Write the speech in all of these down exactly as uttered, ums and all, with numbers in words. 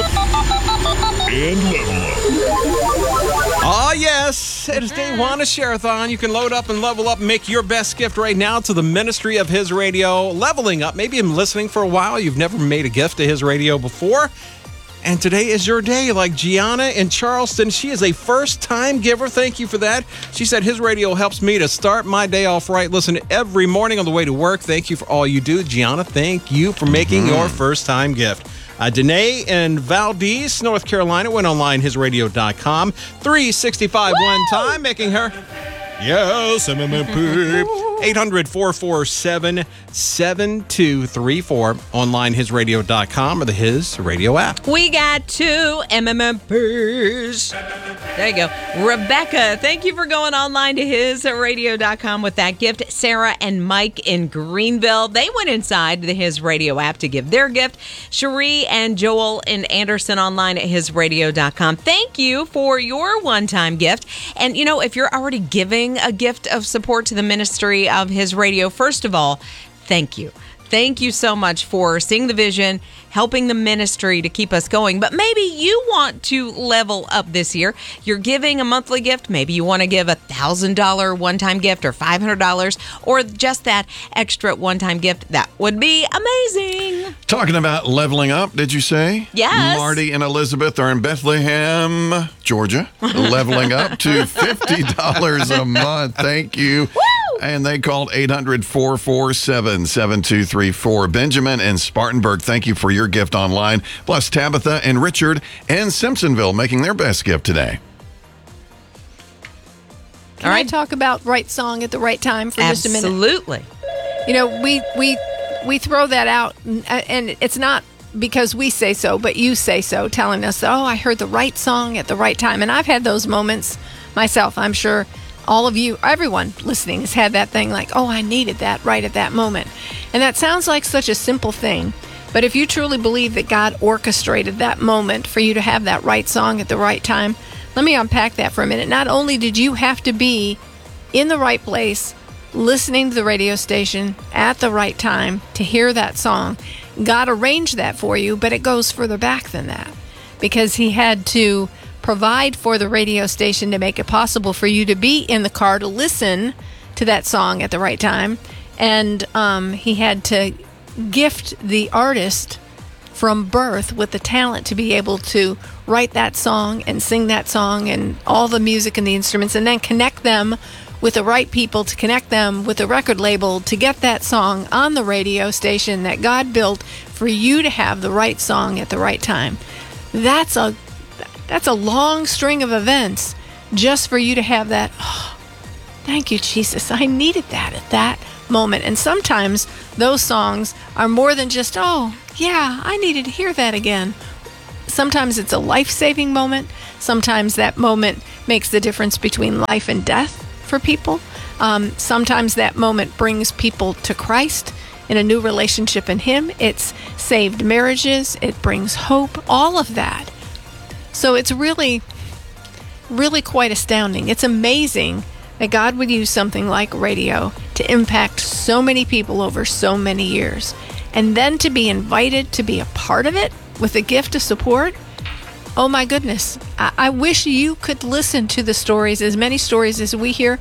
And level up. Oh, yes. It is Day One of Share-a-thon. You can load up and level up and make your best gift right now to the ministry of His Radio. Leveling up. Maybe you've been listening for a while. You've never made a gift to His Radio before. And today is your day, like Gianna in Charleston. She is a first-time giver. Thank you for that. She said, His Radio helps me to start my day off right. Listen every morning on the way to work. Thank you for all you do. Gianna, thank you for making mm-hmm. your first-time gift. Uh, Danae in Valdez, North Carolina, went online, his radio dot com. three sixty-five Woo! One time, making her... Yes, M M P. eight hundred, four four seven, seven two three four. Online, his radio dot com or the His Radio app. We got two M M Ps. There you go. Rebecca, thank you for going online to his radio dot com with that gift. Sarah and Mike in Greenville, they went inside the His Radio app to give their gift. Cherie and Joel in Anderson online at his radio dot com. Thank you for your one-time gift. And, you know, if you're already giving a gift of support to the ministry of His Radio, first of all, thank you. Thank you so much for seeing the vision, helping the ministry to keep us going. But maybe you want to level up this year. You're giving a monthly gift. Maybe you want to give a one thousand dollars one-time gift or five hundred dollars or just that extra one-time gift. That would be amazing. Talking about leveling up, did you say? Yes. Marty and Elizabeth are in Bethlehem, Georgia, leveling up to fifty dollars a month. Thank you. Woo! And they called eight hundred, four four seven, seven two three four. Benjamin in Spartanburg, thank you for your gift online. Plus Tabitha and Richard and Simpsonville making their best gift today. Can I talk about right song at the right time for Absolutely. just a minute? Absolutely. You know, we we we throw that out, and it's not because we say so, but you say so, telling us, oh, I heard the right song at the right time. And I've had those moments myself. I'm sure all of you, everyone listening has had that thing like, oh, I needed that right at that moment. And that sounds like such a simple thing. But if you truly believe that God orchestrated that moment for you to have that right song at the right time, let me unpack that for a minute. Not only did you have to be in the right place, listening to the radio station at the right time to hear that song, God arranged that for you, but it goes further back than that. Because He had to provide for the radio station to make it possible for you to be in the car to listen to that song at the right time. And um, He had to gift the artist from birth with the talent to be able to write that song and sing that song and all the music and the instruments, and then connect them with the right people, to connect them with the record label to get that song on the radio station that God built for you to have the right song at the right time. That's a That's a long string of events just for you to have that, oh, thank you, Jesus. I needed that at that moment. And sometimes those songs are more than just, oh, yeah, I needed to hear that again. Sometimes it's a life-saving moment. Sometimes that moment makes the difference between life and death for people. Um, sometimes that moment brings people to Christ in a new relationship in Him. It's saved marriages. It brings hope, all of that. So it's really, really quite astounding. It's amazing that God would use something like radio to impact so many people over so many years. And then to be invited to be a part of it with a gift of support. Oh my goodness. I, I wish you could listen to the stories, as many stories as we hear.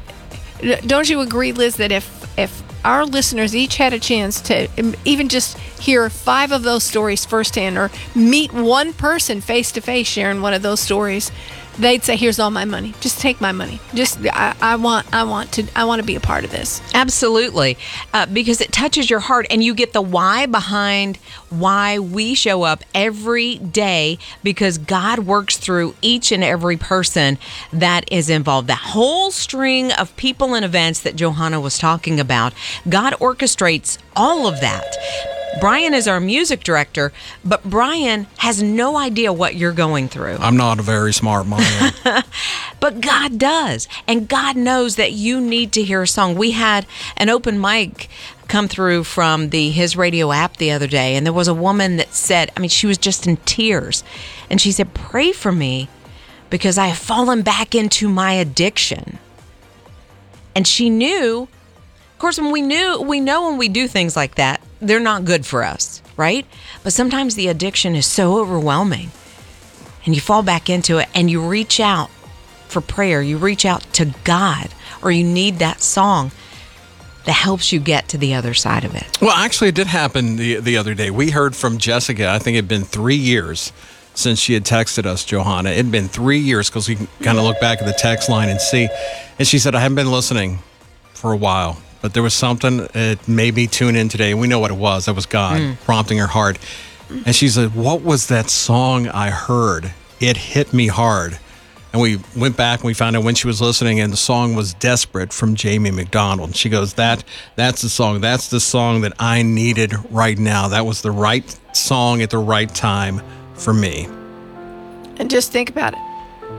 Don't you agree, Liz, that if, if our listeners each had a chance to even just hear five of those stories firsthand, or meet one person face to face sharing one of those stories, they'd say, "Here's all my money. Just take my money. Just I, I want, I want to, I want to be a part of this." Absolutely, uh, because it touches your heart, and you get the why behind why we show up every day. Because God works through each and every person that is involved. That whole string of people and events that Johanna was talking about, God orchestrates all of that. Brian is our music director, but Brian has no idea what you're going through. I'm not a very smart man. But God does. And God knows that you need to hear a song. We had an open mic come through from the His Radio app the other day, and there was a woman that said, I mean, she was just in tears. And she said, "Pray for me because I have fallen back into my addiction." And she knew Of course, when we knew, we know when we do things like that, they're not good for us, right? But sometimes the addiction is so overwhelming and you fall back into it and you reach out for prayer. You reach out to God, or you need that song that helps you get to the other side of it. Well, actually, it did happen the, the other day. We heard from Jessica. I think it had been three years since she had texted us, Johanna. It had been three years because we can kind of look back at the text line and see. And she said, I haven't been listening for a while, but there was something that made me tune in today. And we know what it was. That was God mm. prompting her heart. And she said, what was that song I heard? It hit me hard. And we went back and we found out when she was listening, and the song was Desperate from Jamie McDonald. And she goes, that that's the song. That's the song that I needed right now. That was the right song at the right time for me. And just think about it.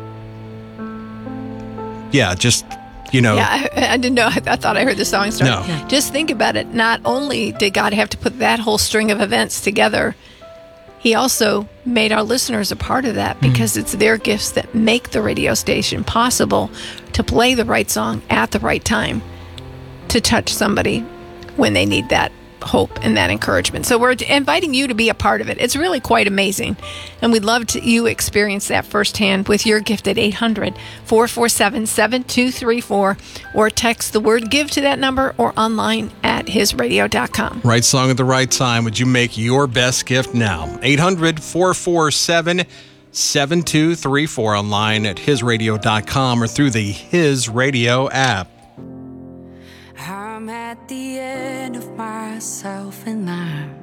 Yeah, just, you know. Yeah, I, I didn't know. I, I thought I heard the song start. No. Yeah. Just think about it. Not only did God have to put that whole string of events together, He also made our listeners a part of that, because mm. it's their gifts that make the radio station possible to play the right song at the right time to touch somebody when they need that hope and that encouragement. So we're inviting you to be a part of it. It's really quite amazing. And we'd love to you experience that firsthand with your gift at eight hundred, four four seven, seven two three four, or text the word give to that number, or online at his radio dot com. Right song at the right time. Would you make your best gift now? eight hundred, four four seven, seven two three four, online at his radio dot com or through the His Radio app. I'm at the end of myself and I'm